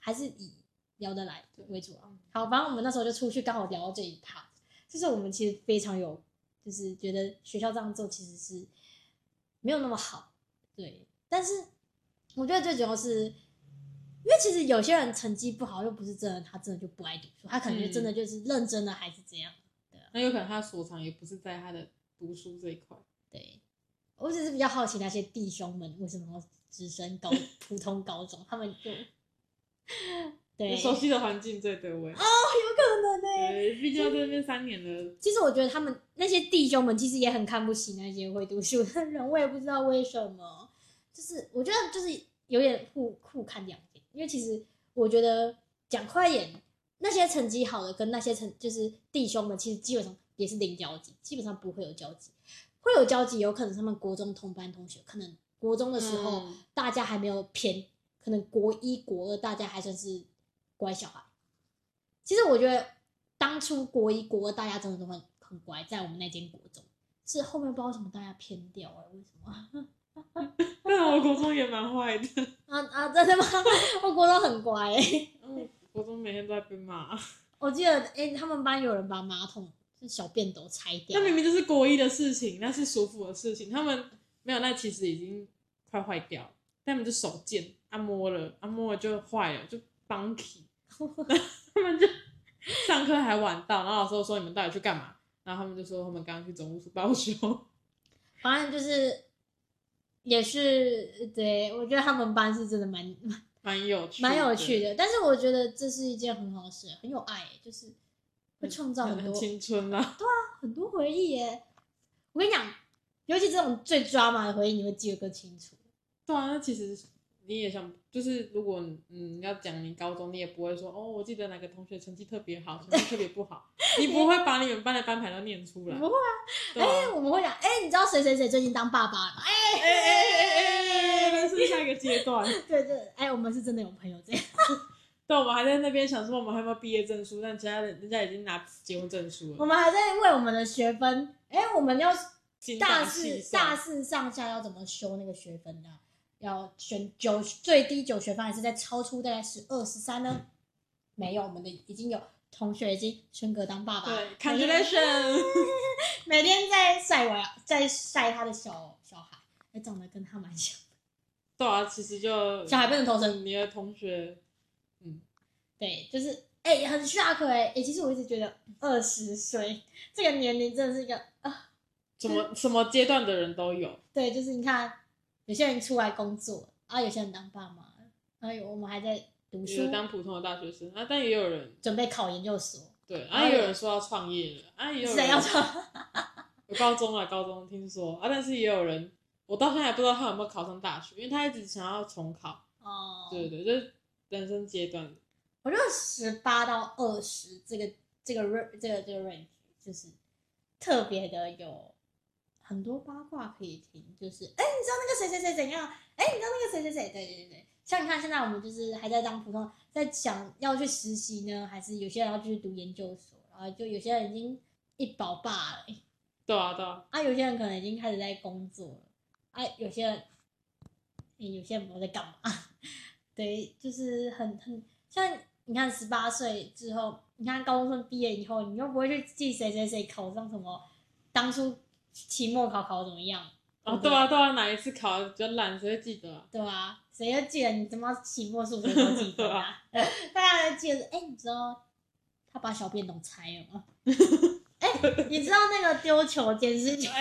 还是以聊得来为主啊。好，反正我们那时候就出去，刚好聊到这一趴，就是我们其实非常有，就是觉得学校这样做其实是没有那么好，对。但是我觉得最主要是，因为其实有些人成绩不好，又不是真的他真的就不爱读书，他可能就真的就是认真的还是这样，对啊。 那有可能他所长也不是在他的读书这一块。 对，我只是比较好奇那些弟兄们为什么要直升普通高中，他们就对熟悉的环境最对味。 有可能呢。 对，毕竟在这边3年了。 其实我觉得他们那些弟兄们其实也很看不起那些会读书的人，我也不知道为什么。就是我觉得就是有点互看两眼，因为其实我觉得讲快一点，那些成绩好的跟那些就是弟兄们，其实基本上也是零交集，基本上不会有交集。会有交集，有可能他们国中同班同学，可能国中的时候大家还没有偏，可能国1、国2大家还算是乖小孩。其实我觉得当初国1、国2大家真的都很乖，在我们那间国中，是后面不知道为什么大家偏掉为什么？ 但我国中也蛮坏的。 真的吗？我国中很乖国中每天都在被骂。 我记得他们班有人把马桶是小便斗拆掉， 那明明就是国1的事情，那是叔父的事情，他们没有，那其实已经快坏掉了，但他们就手贱，摸了就坏了，就 bunky。他们就上课还晚到，然后老师说你们到底去干嘛？然后他们就说他们刚刚去总务处报修。 反正就是也是对，我觉得他们班是真的蛮有趣的，但是我觉得这是一件很好的事，很有爱，就是会创造很多青春啊。 对啊，很多回忆耶。我跟你讲，尤其这种最drama的回忆，你会记得更清楚。 对啊，那其实你也想，就是如果要讲你高中，你也不会说我记得哪个同学成绩特别好，成绩特别不好，你不会把你们班的班牌都念出来。 不会啊，我们会讲，你知道谁谁谁最近当爸爸了吗？ 那是下一个阶段。 对，我们是真的有朋友这样。 对，我们还在那边想说我们还有没有毕业证书，但其他人家已经拿结婚证书了。 我们还在为我们的学分，我们要大四上下要怎么修那个学分的？要选最低9学分，还是再超出大概12、13呢？没有，我们的已经有同学已经升格当爸爸。 对 ，congratulations！ 每天在晒他的小孩，还长得跟他蛮像。 对啊，其实就小孩不能投生。 你的同学， 对，就是很 shock 其实我一直觉得20岁这个年龄真的是一个什么阶段的人都有。 对，就是你看，有些人出来工作有些人当爸妈，我们还在读书， 当普通的大学生但也有人准备考研究所。 对也有人说要创业了也有人谁要创？ 有高中听说但是也有人，我到现在还不知道他有没有考上大学，因为他一直想要重考。对，就是人生阶段。 我觉得18到20这个 range 就是特别的有很多八卦可以听，就是你知道那个谁谁谁怎样？你知道那个谁谁谁？对，像你看现在我们就是还在当普通，在想要去实习呢，还是有些人要去读研究所，然后就有些人已经一宝爸了。 对啊。 有些人可能已经开始在工作了有些人不知道在干嘛。对，就是很像你看18岁之后，你看高中生毕业以后，你又不会去记谁谁谁考上什么，当初期末考怎么样？ 对啊，哪一次考比较烂，谁会记得啊？ 对啊，谁会记得你怎么期末数学都记得啊？大家都记得，你知道他把小便桶拆了吗？你知道那个丢球监视器？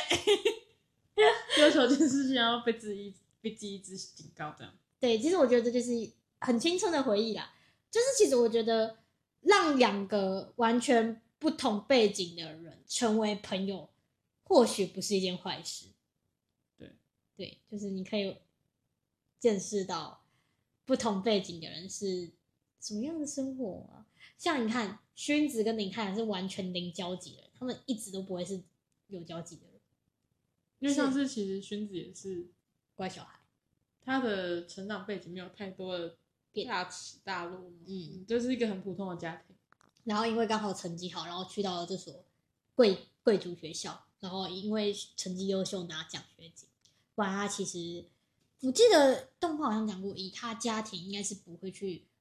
丢球监视器然后被记一支警告这样。 对，其实我觉得这就是很青春的回忆啦。就是其实我觉得让2个完全不同背景的人成为朋友，或许不是一件坏事。对，就是你可以见识到不同背景的人是什么样的生活啊。像你看薰子跟林太阳是完全零交集的人，他们一直都不会是有交集的人。 因为上次其实薰子也是乖小孩， 他的成长背景没有太多的大起大落，就是一个很普通的家庭。 然后因为刚好成绩好，然后去到了这所贵族学校，然后因为成绩优秀拿奖学金。不然他其实我记得动画好像讲过，以他家庭应该是不会去